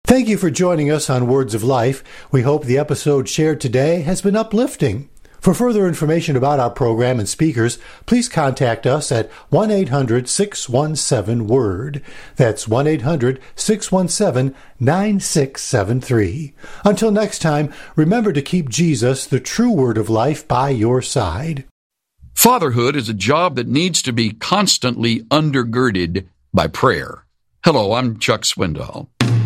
Thank you for joining us on Words of Life. We hope the episode shared today has been uplifting. For further information about our program and speakers, please contact us at 1-800-617-WORD. That's 1-800-617-9673. Until next time, remember to keep Jesus, the true Word of Life, by your side. Fatherhood is a job that needs to be constantly undergirded by prayer. Hello, I'm Chuck Swindoll.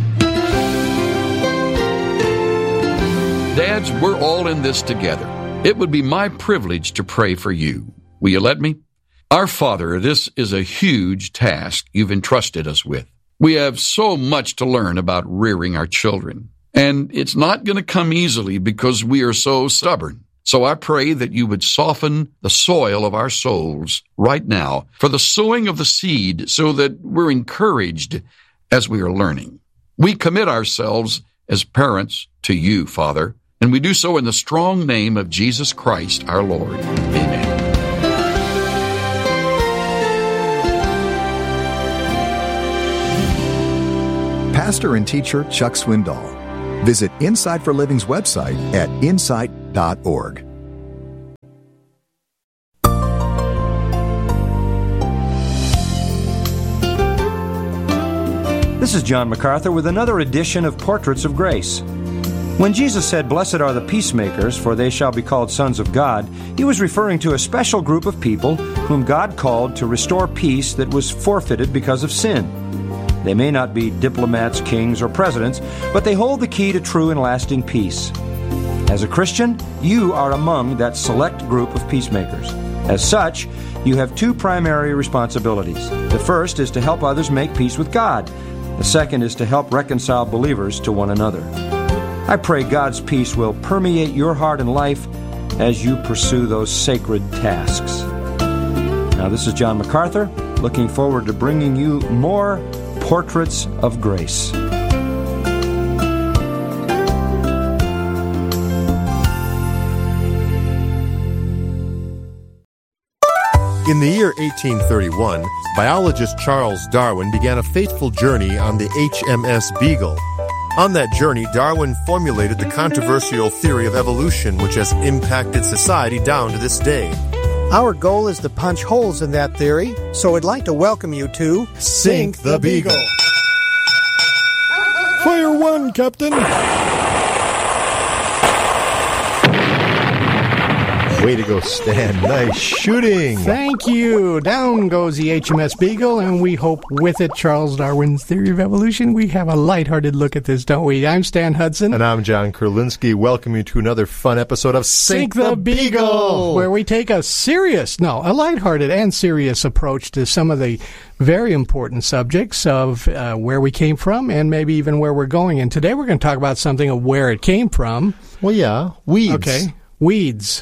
Dads, we're all in this together. It would be my privilege to pray for you. Will you let me? Our Father, this is a huge task you've entrusted us with. We have so much to learn about rearing our children, and it's not going to come easily because we are so stubborn. So I pray that you would soften the soil of our souls right now for the sowing of the seed so that we're encouraged as we are learning. We commit ourselves as parents to you, Father, and we do so in the strong name of Jesus Christ, our Lord. Amen. Pastor and teacher Chuck Swindoll. Visit Insight for Living's website at insight.org. This is John MacArthur with another edition of Portraits of Grace. When Jesus said, "Blessed are the peacemakers, for they shall be called sons of God," he was referring to a special group of people whom God called to restore peace that was forfeited because of sin. They may not be diplomats, kings, or presidents, but they hold the key to true and lasting peace. As a Christian, you are among that select group of peacemakers. As such, you have two primary responsibilities. The first is to help others make peace with God. The second is to help reconcile believers to one another. I pray God's peace will permeate your heart and life as you pursue those sacred tasks. Now, this is John MacArthur, looking forward to bringing you more Portraits of Grace. In the year 1831, biologist Charles Darwin began a fateful journey on the HMS Beagle. On that journey, Darwin formulated the controversial theory of evolution, which has impacted society down to this day. Our goal is to punch holes in that theory, so I'd like to welcome you to Sink the Beagle. Fire one, Captain! Way to go, Stan. Nice shooting. Thank you. Down goes the HMS Beagle, and we hope with it Charles Darwin's theory of evolution. We have a lighthearted look at this, don't we? I'm Stan Hudson. And I'm John Kurlinski. Welcome you to another fun episode of Sink the Beagle, where we take a lighthearted and serious approach to some of the very important subjects of where we came from and maybe even where we're going. And today we're going to talk about something of where it came from. Well, yeah, weeds. Okay. Weeds.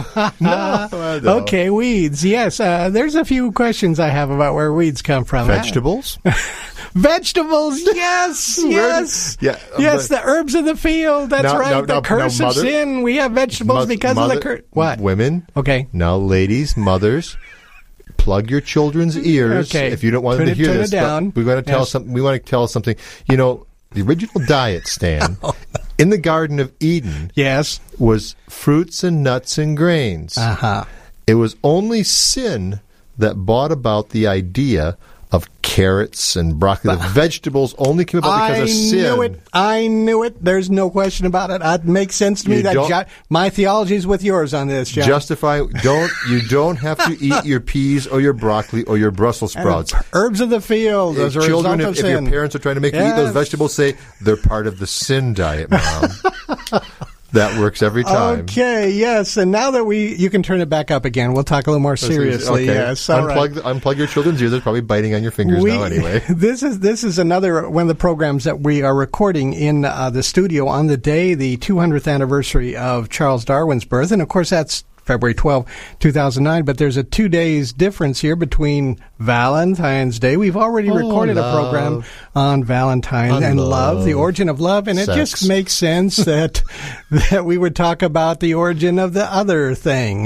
No. Okay, weeds. Yes, there's a few questions I have about where weeds come from. Vegetables? Vegetables, yes, yes. Yes, the herbs of the field, that's right. The curse of sin. We have vegetables because of the curse. What? Women. Okay. Now, ladies, mothers, plug your children's ears if you don't want them to hear this. Turn it down. We want to tell something. We want to tell something. You know, the original diet, Stan, in the Garden of Eden, was fruits and nuts and grains. It was only sin that brought about the idea of carrots and broccoli. The vegetables only came about because of sin. I knew it. There's no question about it. It makes sense to me. My theology is with yours on this, John. You don't have to eat your peas or your broccoli or your Brussels sprouts. Herbs of the field. Those children, if your parents are trying to make you eat those vegetables, say they're part of the sin diet, Mom. That works every time. Okay, yes. And now that you can turn it back up again, we'll talk a little more seriously. Okay. Yes, all unplug your children's ears. They're probably biting on your fingers now anyway. This is another one of the programs that we are recording in the studio on the day, the 200th anniversary of Charles Darwin's birth. And, of course, that's February 12, 2009, but there's a 2 days difference here between Valentine's Day. We've already recorded a program on Valentine and love, the origin of love, and it just makes sense that we would talk about the origin of the other thing.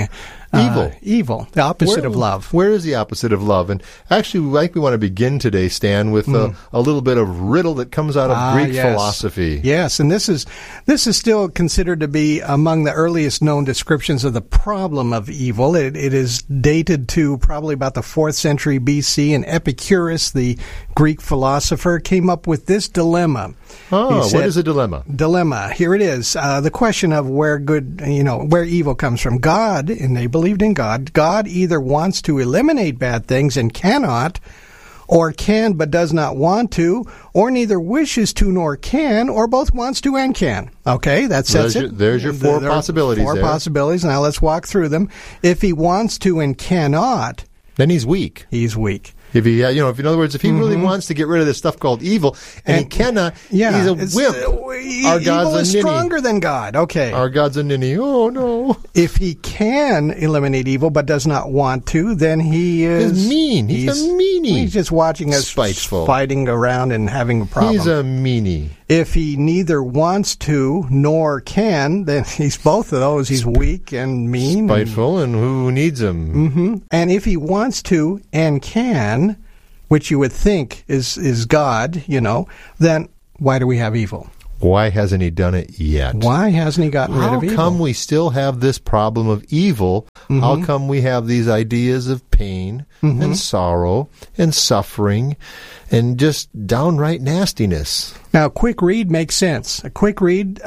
Evil, the opposite of love. Where is the opposite of love? And actually, I think we want to begin today, Stan, with a little bit of riddle that comes out of Greek philosophy. Yes, and this is still considered to be among the earliest known descriptions of the problem of evil. It is dated to probably about the 4th century BC, and Epicurus, the Greek philosopher, came up with this dilemma. Oh, what is a dilemma? Dilemma. Here it is. The question of where evil comes from. God, and they believed in God, God either wants to eliminate bad things and cannot, or can but does not want to, or neither wishes to nor can, or both wants to and can. Okay, that sets it. There's your four possibilities. Four possibilities. Now let's walk through them. If he wants to and cannot, then he's weak. He's weak. If he, in other words, if he really wants to get rid of this stuff called evil, and he cannot, he's a wimp. Our God's evil is stronger than God. Okay. Our God's a ninny. Oh, no. If he can eliminate evil but does not want to, then he is... He's mean. He's a meanie. He's just watching us fighting around and having a problem. He's a meanie. If he neither wants to nor can, then he's both of those. He's weak and mean. Spiteful, and who needs him? And if he wants to and can, which you would think is God, then why do we have evil? Why hasn't he done it yet? Why hasn't he gotten rid of evil? How come we still have this problem of evil? How come we have these ideas of pain and sorrow and suffering and just downright nastiness? Now, a quick read makes sense. A quick read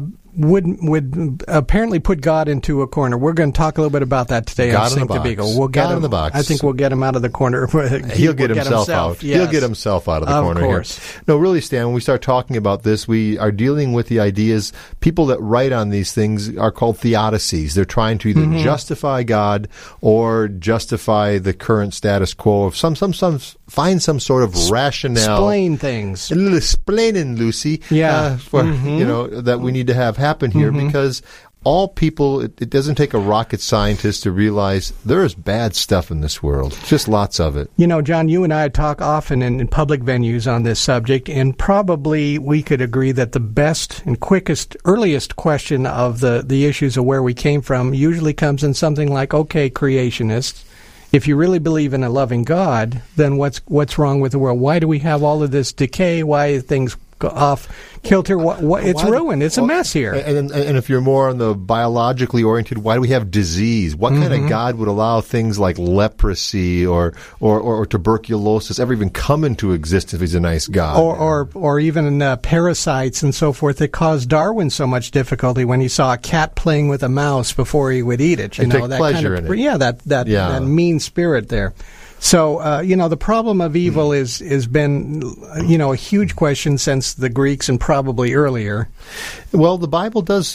would apparently put God into a corner. We're going to talk a little bit about that today. God in the box. We'll get him in the box. I think we'll get him out of the corner. He'll get himself out. Yes. He'll get himself out of the corner here. No, really, Stan, when we start talking about this, we are dealing with the ideas. People that write on these things are called theodicies. They're trying to either justify God or justify the current status quo of some find some sort of rationale. Explain things. Explaining, Lucy. Yeah. That we need to have happen here because all people, it doesn't take a rocket scientist to realize there is bad stuff in this world. Just lots of it. John, you and I talk often in public venues on this subject, and probably we could agree that the best and quickest, earliest question of the issues of where we came from usually comes in something like, okay, creationists, if you really believe in a loving God, then what's wrong with the world? Why do we have all of this decay? Why are things off kilter? It's ruined. It's a mess here. And if you're more on the biologically oriented, why do we have disease? What kind of God would allow things like leprosy or tuberculosis ever even come into existence if he's a nice God? Or even parasites and so forth that caused Darwin so much difficulty when he saw a cat playing with a mouse before he would eat it. Take pleasure in it. Yeah, that mean spirit there. So, the problem of evil has been, a huge question since the Greeks and probably earlier. Well, the Bible does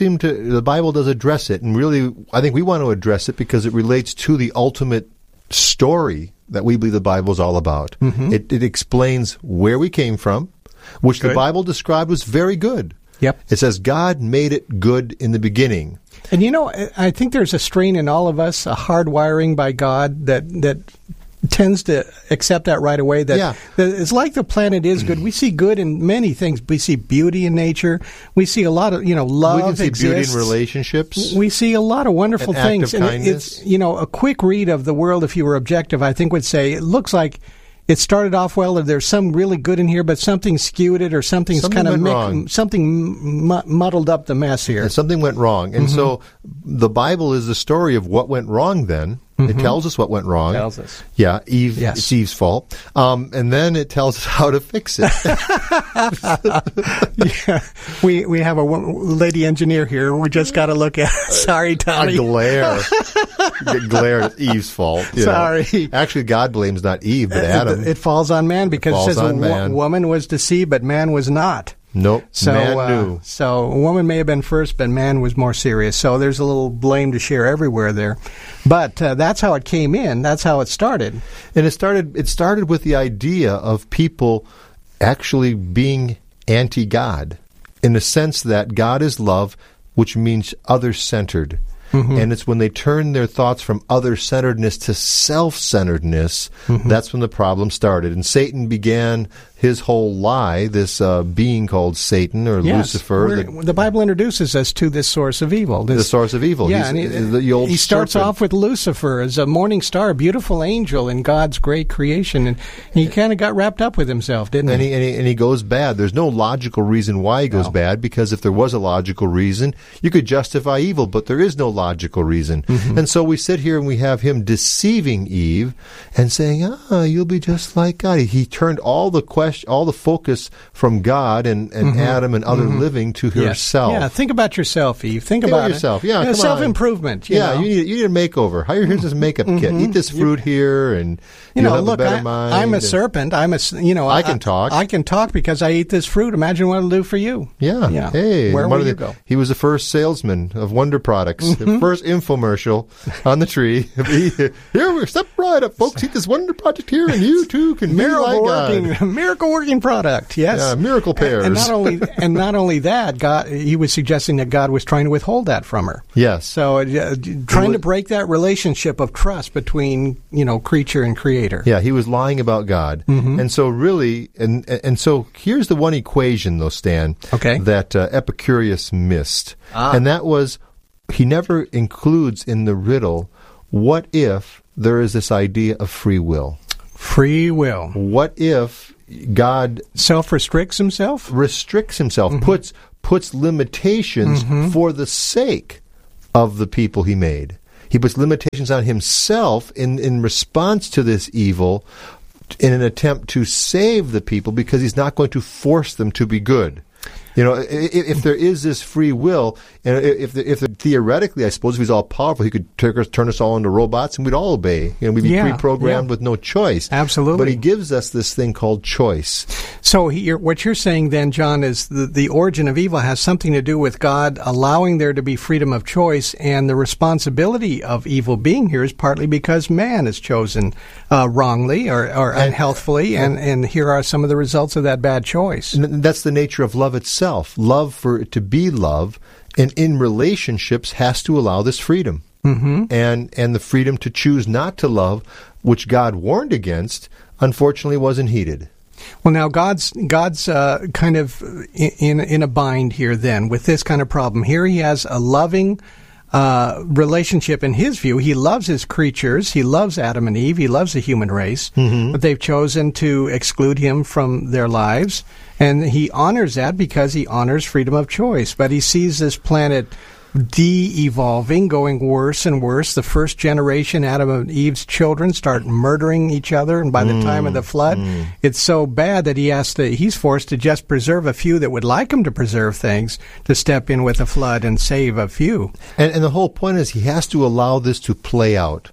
address it, and really, I think we want to address it because it relates to the ultimate story that we believe the Bible is all about. It explains where we came from, which the Bible described was very good. Yep. It says God made it good in the beginning. And, I think there's a strain in all of us, a hardwiring by God that tends to accept that right away. That it's like the planet is good. We see good in many things. We see beauty in nature. We see a lot of love. We can see exists. beauty in relationships. We see a lot of wonderful things. Act of kindness. And it's a quick read of the world, if you were objective, I think would say it looks like it started off well, or there's some really good in here, but something skewed it, or something muddled up the mess here. And something went wrong, and so the Bible is the story of what went wrong. Then it tells us what went wrong. Tells us, Eve. Yes. It's Eve's fault, and then it tells us how to fix it. We have a lady engineer here. We just got to look at. Sorry, Tommy. Glare at Eve's fault. Sorry. Actually, God blames not Eve, but Adam. It falls on man because it says woman was deceived, but man was not. Nope. Man knew. So a woman may have been first, but man was more serious. So there's a little blame to share everywhere there. But that's how it came in. That's how it started. And it started with the idea of people actually being anti-God, in the sense that God is love, which means other-centered. And it's when they turn their thoughts from other-centeredness to self-centeredness, that's when the problem started. And Satan began his whole lie, this being called Satan or Lucifer. The Bible introduces us to this source of evil. The source of evil. Yeah, he starts off with Lucifer as a morning star, a beautiful angel in God's great creation, and he kind of got wrapped up with himself, didn't he? And he goes bad. There's no logical reason why he goes bad, because if there was a logical reason, you could justify evil, but there is no logical reason. Mm-hmm. And so we sit here and we have him deceiving Eve and saying, you'll be just like God. He turned all the focus from God and Adam and other living to herself. Yeah, think about yourself, Eve. Think about yourself. Yeah, self-improvement. You need a makeover. Here's this makeup kit. Eat this fruit here, and you'll have a better mind. I'm a serpent. I can talk. I can talk because I eat this fruit. Imagine what it'll do for you. Yeah. Hey, where will you go? He was the first salesman of Wonder Products. The first infomercial on the tree. Here, step right up, folks. Eat this Wonder Project here, and you too can be like God. Miracle working product. Yes. Yeah, miracle pears. And not only that, he was suggesting that God was trying to withhold that from her. Yes. So trying to break that relationship of trust between creature and creator. Yeah, he was lying about God. Mm-hmm. And so really, and so here's the one equation, though, Stan, that Epicurus missed. And that was, he never includes in the riddle, what if there is this idea of free will? Free will. What if God self-restricts himself? Restricts himself, puts limitations for the sake of the people he made. He puts limitations on himself in response to this evil in an attempt to save the people, because he's not going to force them to be good. If there is this free will, and if theoretically, I suppose, if he's all powerful, he could turn us all into robots and we'd all obey. We'd be pre-programmed with no choice. Absolutely. But he gives us this thing called choice. So what you're saying then, John, is the origin of evil has something to do with God allowing there to be freedom of choice, and the responsibility of evil being here is partly because man is chosen wrongly or unhealthfully, and here are some of the results of that bad choice. And that's the nature of love itself. Love, for it to be love, and in relationships, has to allow this freedom. Mm-hmm. And the freedom to choose not to love, which God warned against, unfortunately wasn't heeded. Well, now God's kind of in a bind here then with this kind of problem. Here he has a loving relationship in his view. He loves his creatures. He loves Adam and Eve. He loves the human race. Mm-hmm. But they've chosen to exclude him from their lives. And he honors that because he honors freedom of choice. But he sees this planet de-evolving, going worse and worse. The first generation, Adam and Eve's children, start murdering each other, and by the time of the flood, it's so bad that he's forced to just preserve a few that would like him to preserve things, to step in with a flood and save a few. And the whole point is he has to allow this to play out,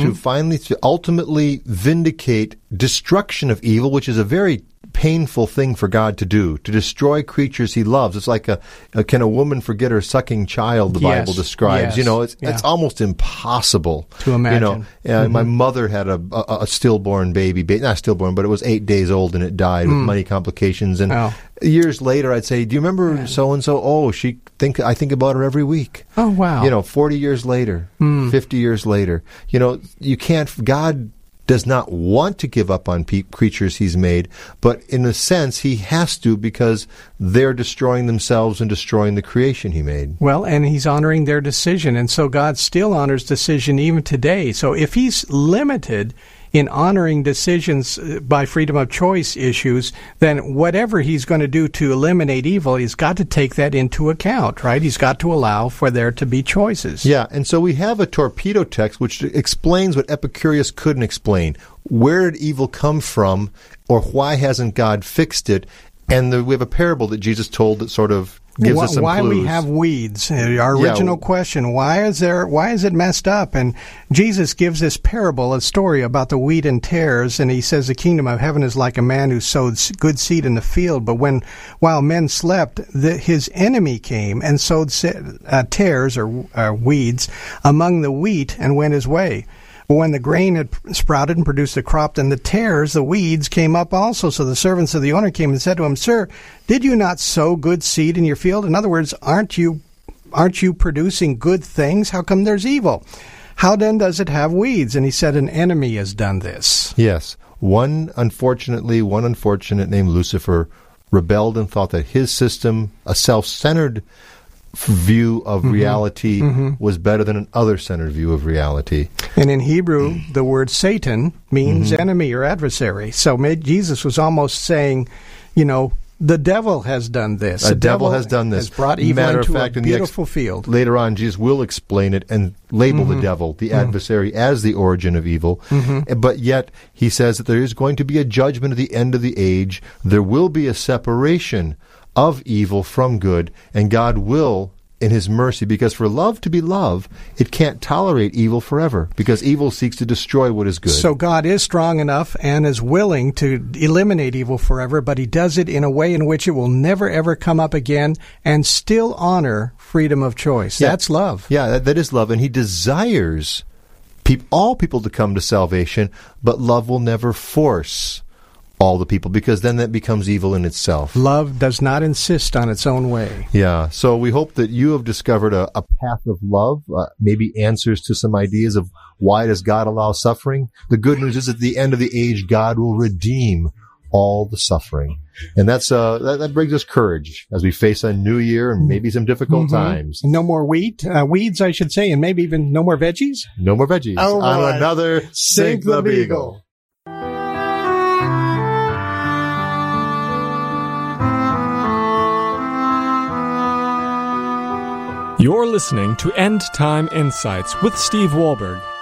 to ultimately vindicate destruction of evil, which is a very painful thing for God to do, to destroy creatures he loves. It's like can a woman forget her sucking child, the Bible describes. It's almost impossible to imagine. My mother had a stillborn baby, not stillborn, but it was 8 days old, and it died with many complications. And years later, I'd say, do you remember so-and-so? Oh, I think about her every week. Oh, wow. 40 years later, 50 years later, you can't, God does not want to give up on creatures he's made, but in a sense he has to, because they're destroying themselves and destroying the creation he made. Well, and he's honoring their decision, and so God still honors decision even today. So if he's limited in honoring decisions by freedom of choice issues, then whatever he's going to do to eliminate evil, he's got to take that into account, right? He's got to allow for there to be choices. Yeah, and so we have a torpedo text which explains what Epicurus couldn't explain. Where did evil come from, or why hasn't God fixed it? And we have a parable that Jesus told that sort of gives us some why clues. We have weeds. Our original question, why is it messed up? And Jesus gives this parable, a story about the wheat and tares, and he says the kingdom of heaven is like a man who sowed good seed in the field, but while men slept, his enemy came and sowed tares or weeds among the wheat and went his way. But when the grain had sprouted and produced a crop, then the tares, the weeds, came up also. So the servants of the owner came and said to him, "Sir, did you not sow good seed in your field?" In other words, aren't you producing good things? How come there's evil? How then does it have weeds? And he said, an enemy has done this. Yes. One unfortunate named Lucifer rebelled and thought that his system, a self-centered view of reality, was better than an other-centered view of reality. And in Hebrew, the word Satan means enemy or adversary. So Jesus was almost saying, the devil has done this. The devil has done this. Has brought evil into a beautiful field. Later on, Jesus will explain it and label the devil, the adversary, as the origin of evil. But yet, he says that there is going to be a judgment at the end of the age. There will be a separation of evil from good, and God will, in his mercy, because for love to be love, it can't tolerate evil forever, because evil seeks to destroy what is good. So God is strong enough and is willing to eliminate evil forever, but he does it in a way in which it will never, ever come up again and still honor freedom of choice. Yeah. That's love. Yeah, that is love, and he desires all people to come to salvation, but love will never force all the people, because then that becomes evil in itself. Love does not insist on its own way. Yeah, so we hope that you have discovered a path of love, maybe answers to some ideas of why does God allow suffering. The good news is at the end of the age, God will redeem all the suffering. And that brings us courage as we face a new year and maybe some difficult times. No more weeds, I should say, and maybe even no more veggies? No more veggies. Oh, on another Sink the Beagle. You're listening to End Time Insights with Steve Wahlberg.